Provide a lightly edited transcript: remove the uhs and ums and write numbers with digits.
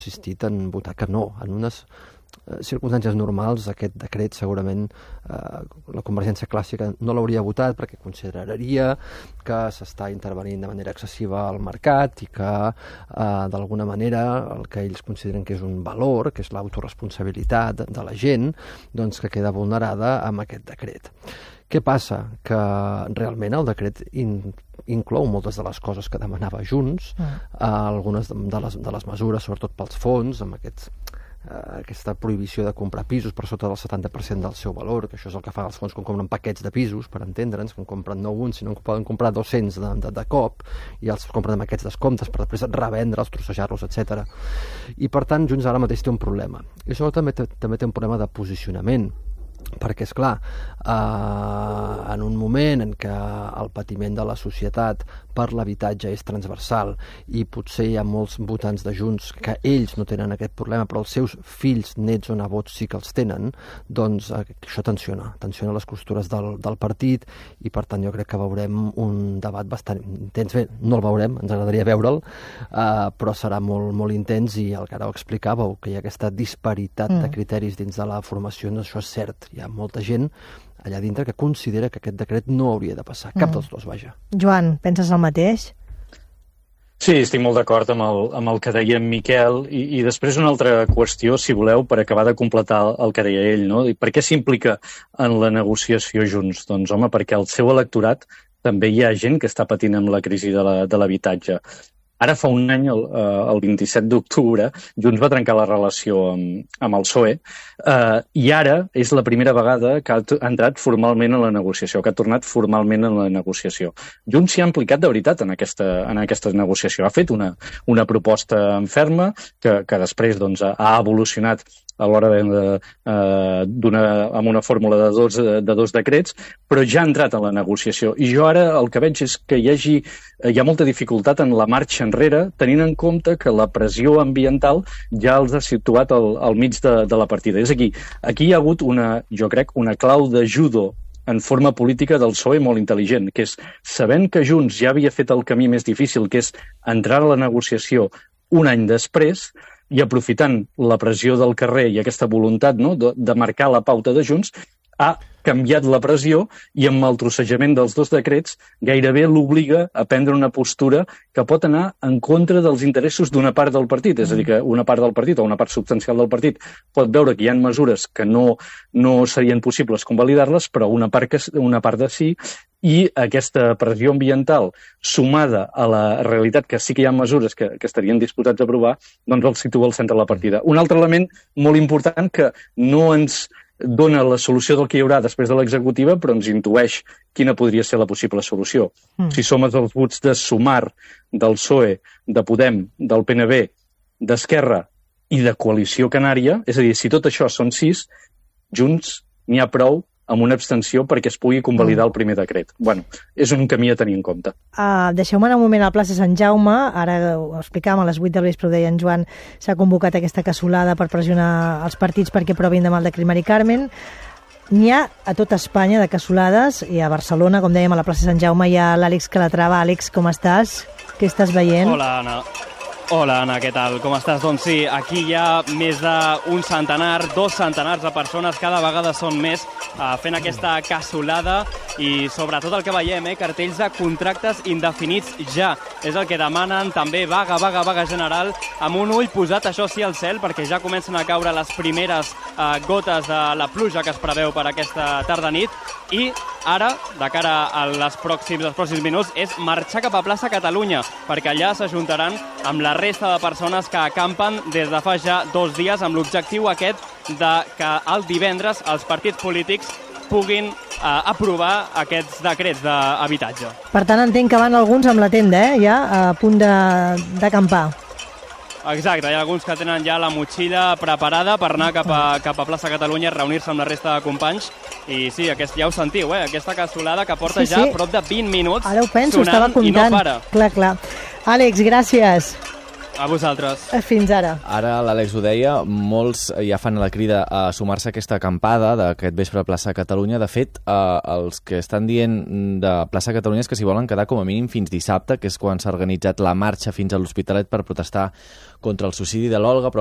insistit en votar que no. En unes circumstàncies normals, aquest decret segurament la Convergència clàssica no l'hauria votat perquè consideraria que s'està intervenint de manera excessiva al mercat i que d'alguna manera el que ells consideren que és un valor, que és l'autoresponsabilitat de la gent, doncs que queda vulnerada amb aquest decret. Què passa? Que realment el decret inclou moltes de les coses que demanava Junts, algunes de les mesures, sobretot pels fons, amb aquesta prohibició de comprar pisos per sota del 70% del seu valor, que això és el que fan els fons quan compren paquets de pisos, per entendre'ns, que en compren no un, sinó que poden comprar 200 de cop, i els compren amb aquests descomptes per després revendre'ls, trossejar-los, etc. I per tant, Junts ara mateix té un problema. I això també té un problema de posicionament, perquè, esclar, en un moment en què el patiment de la societat per l'habitatge és transversal i potser hi ha molts votants de Junts que ells no tenen aquest problema, però els seus fills, nets o nebots sí que els tenen, doncs això tensiona les costures del partit, i per tant jo crec que veurem un debat bastant intens. Bé, no el veurem, ens agradaria veure'l, però serà molt, molt intens, i el que ara ho explicàveu, que hi ha aquesta disparitat de criteris dins de la formació, doncs això és cert. Hi ha molta gent allà dintre que considera que aquest decret no hauria de passar. Cap dels dos, vaja. Joan, penses el mateix? Sí, estic molt d'acord amb el que deia en Miquel, i després una altra qüestió, si voleu, per acabar de completar el que deia ell, no? Per què s'implica en la negociació Junts? Doncs, home, perquè al seu electorat també hi ha gent que està patint amb la crisi de l'habitatge. Ara fa un any, el 27 d'octubre, Junts va trencar la relació amb el PSOE, i ara és la primera vegada que ha entrat formalment en la negociació, que ha tornat formalment en la negociació. Junts s'hi ha implicat de veritat en aquesta negociació. Ha fet una proposta ferma que després doncs, ha evolucionat a l'hora amb una fórmula de dos decrets, però ja ha entrat en la negociació. I jo ara el que veig és que hi ha molta dificultat en la marxa enrere, tenint en compte que la pressió ambiental ja els ha situat al mig de la partida. És aquí hi ha hagut jo crec, una clau de judo en forma política del PSOE molt intel·ligent, que és, sabent que Junts ja havia fet el camí més difícil, que és entrar a la negociació un any després, i aprofitant la pressió del carrer i aquesta voluntat, no, de marcar la pauta de Junts, ha canviat la pressió i amb el trossejament dels dos decrets gairebé l'obliga a prendre una postura que pot anar en contra dels interessos d'una part del partit. És a dir, que una part del partit o una part substancial del partit pot veure que hi ha mesures que no serien possibles convalidar-les, però una part de sí, i aquesta pressió ambiental sumada a la realitat que sí que hi ha mesures que estarien disposats a aprovar, doncs el situa al centre de la partida. Un altre element molt important que no ens dona la solució del que hi haurà després de l'executiva, però ens intueix quina podria ser la possible solució. Si som els vots de Sumar, del PSOE, de Podem, del PNB, d'Esquerra i de Coalició Canària, és a dir, si tot això són 6, Junts n'hi ha prou amb una abstenció perquè es pugui convalidar el primer decret. Bueno, és un camí a tenir en compte. Deixeu-me anar un moment a la plaça Sant Jaume. Ara ho explicàvem, a les 8 del vespre, ho deia en Joan, s'ha convocat aquesta cassolada per pressionar els partits perquè aprovin demà el decret Mari Carmen. N'hi ha a tota Espanya de cassolades, i a Barcelona, com dèiem, a la plaça Sant Jaume hi ha l'Àlex Calatrava. Àlex, com estàs? Què estàs veient? Hola, Anna, què tal? Com estàs? Doncs sí, aquí hi ha més d'un centenar, 2 centenars de persones, cada vegada són més, fent aquesta cassolada, i sobretot el que veiem, cartells de contractes indefinits ja. És el que demanen, també vaga general, amb un ull posat, això sí, al cel, perquè ja comencen a caure les primeres gotes de la pluja que es preveu per aquesta tarda-nit, i ara, de cara als pròxims minuts, és marxar cap a plaça Catalunya, perquè allà s'ajuntaran amb la resta de persones que acampen des de fa ja 2 dies amb l'objectiu aquest de que el divendres els partits polítics puguin aprovar aquests decrets d'habitatge. Per tant, entenc que van alguns amb la tenda, ja a punt d'acampar. Exacte, hi ha alguns que tenen ja la motxilla preparada per anar cap a plaça Catalunya a reunir-se amb la resta de companys. I sí, ja ho sentiu, aquesta cassolada que porta ja prop de 20 minuts. Ara ho penso, estava comptant. I no para. Clar. Àlex, gràcies. A vosaltres. Fins ara. Ara l'Àlex ho deia, molts ja fan la crida a sumar-se a aquesta acampada d'aquest vespre a Plaça Catalunya. De fet, els que estan dient de Plaça Catalunya és que s'hi volen quedar com a mínim fins dissabte, que és quan s'ha organitzat la marxa fins a l'Hospitalet per protestar contra el suïcidi de l'Olga, però